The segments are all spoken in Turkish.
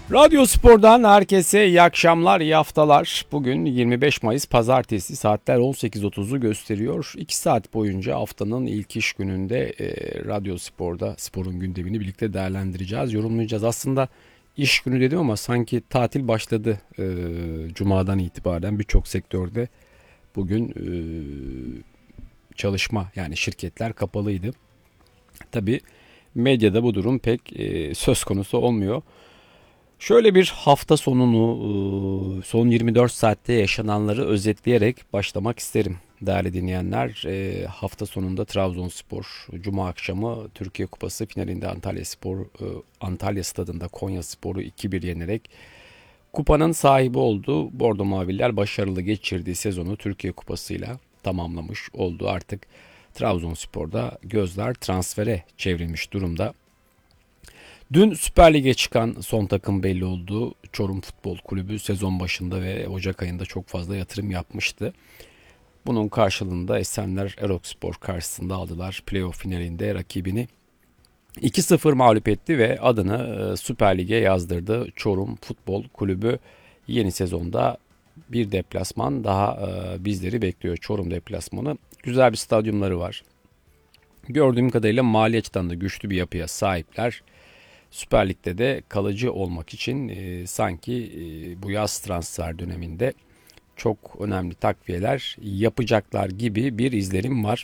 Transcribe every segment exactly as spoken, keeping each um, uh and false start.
Radyo Spor'dan herkese iyi akşamlar, iyi haftalar. Bugün yirmi beş Mayıs Pazartesi, saatler on sekiz otuzu gösteriyor. iki saat boyunca haftanın ilk iş gününde e, Radyo Spor'da sporun gündemini birlikte değerlendireceğiz, yorumlayacağız. Aslında iş günü dedim ama sanki tatil başladı e, Cuma'dan itibaren birçok sektörde. Bugün e, çalışma, yani şirketler kapalıydı. Tabii medyada bu durum pek e, söz konusu olmuyor. Şöyle bir hafta sonunu, son yirmi dört saatte yaşananları özetleyerek başlamak isterim değerli dinleyenler. Hafta sonunda Trabzonspor, Cuma akşamı Türkiye Kupası finalinde Antalyaspor, Antalya Stadında Konyaspor'u iki bir yenerek kupanın sahibi oldu. Bordo Maviller başarılı geçirdiği sezonu Türkiye Kupası'yla tamamlamış oldu. Artık Trabzonspor'da gözler transfere çevrilmiş durumda. Dün Süper Lig'e çıkan son takım belli oldu. Çorum Futbol Kulübü sezon başında ve Ocak ayında çok fazla yatırım yapmıştı. Bunun karşılığında Esenler Erokspor karşısında aldılar. Playoff finalinde rakibini iki sıfır mağlup etti ve adını Süper Lig'e yazdırdı. Çorum Futbol Kulübü yeni sezonda bir deplasman daha bizleri bekliyor. Çorum deplasmanı. Güzel bir stadyumları var. Gördüğüm kadarıyla mali açıdan da güçlü bir yapıya sahipler. Süper Lig'de de kalıcı olmak için e, sanki e, bu yaz transfer döneminde çok önemli takviyeler yapacaklar gibi bir izlenim var.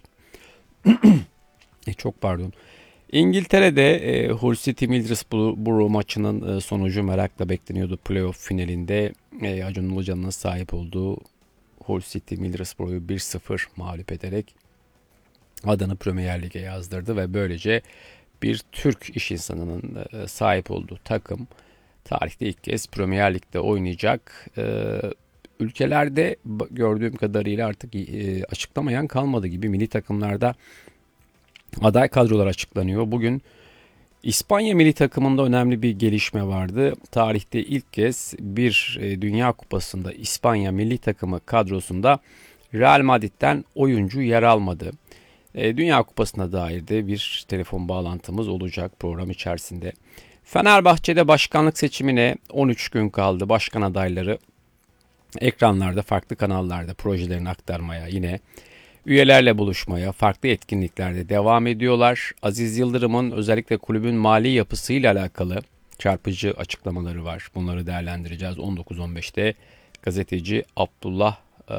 e, çok pardon. İngiltere'de e, Hull City Middlesbrough maçının e, sonucu merakla bekleniyordu. Playoff finalinde e, Acun Ilıcalı'nın sahip olduğu Hull City Middlesbrough'u bir sıfır mağlup ederek adını Premier Lig'e yazdırdı ve böylece bir Türk iş insanının sahip olduğu takım tarihte ilk kez Premier Lig'de oynayacak. Ülkelerde gördüğüm kadarıyla artık açıklamayan kalmadı gibi. Milli takımlarda aday kadrolar açıklanıyor. Bugün İspanya milli takımında önemli bir gelişme vardı. Tarihte ilk kez bir Dünya Kupası'nda İspanya milli takımı kadrosunda Real Madrid'den oyuncu yer almadı. Dünya Kupası'na dair de bir telefon bağlantımız olacak program içerisinde. Fenerbahçe'de başkanlık seçimine on üç gün kaldı. Başkan adayları ekranlarda, farklı kanallarda projelerini aktarmaya, yine üyelerle buluşmaya, farklı etkinliklerde devam ediyorlar. Aziz Yıldırım'ın özellikle kulübün mali yapısıyla alakalı çarpıcı açıklamaları var. Bunları değerlendireceğiz. on dokuz on beşte gazeteci Abdullah e,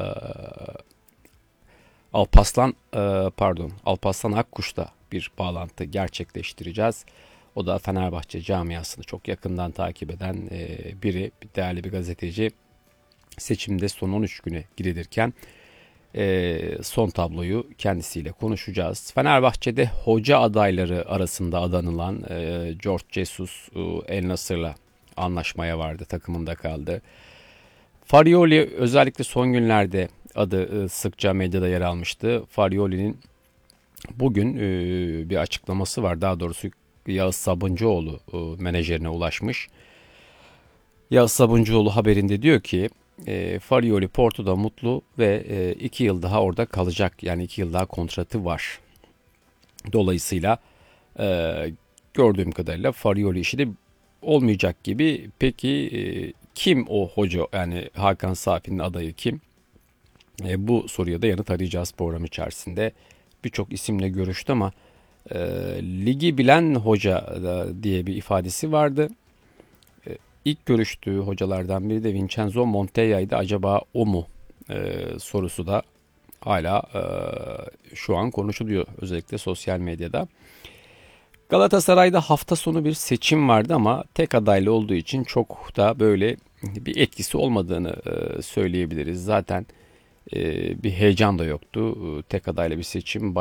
Alpaslan pardon Alpaslan Akkuş'ta bir bağlantı gerçekleştireceğiz. O da Fenerbahçe camiasını çok yakından takip eden biri, bir değerli bir gazeteci. Seçimde son on üç güne girilirken son tabloyu kendisiyle konuşacağız. Fenerbahçe'de hoca adayları arasında adanılan George Jesus El Nasır'la anlaşmaya vardı, takımında kaldı. Farioli özellikle son günlerde adı sıkça medyada yer almıştı. Farioli'nin bugün bir açıklaması var. Daha doğrusu Yağız Sabuncuoğlu menajerine ulaşmış. Yağız Sabuncuoğlu haberinde diyor ki Farioli Porto'da mutlu ve iki yıl daha orada kalacak. Yani iki yıl daha kontratı var. Dolayısıyla gördüğüm kadarıyla Farioli işi de olmayacak gibi. Peki kim o hoca, yani Hakan Safi'nin adayı kim? E, bu soruya da yanıt arayacağız program içerisinde. Birçok isimle görüştü ama e, ligi bilen hoca e, diye bir ifadesi vardı. E, ilk görüştüğü hocalardan biri de Vincenzo Montella'ydı. Acaba o mu e, sorusu da hala e, şu an konuşuluyor, özellikle sosyal medyada. Galatasaray'da hafta sonu bir seçim vardı ama tek adaylı olduğu için çok da böyle bir etkisi olmadığını söyleyebiliriz. Zaten bir heyecan da yoktu. Tek adaylı bir seçim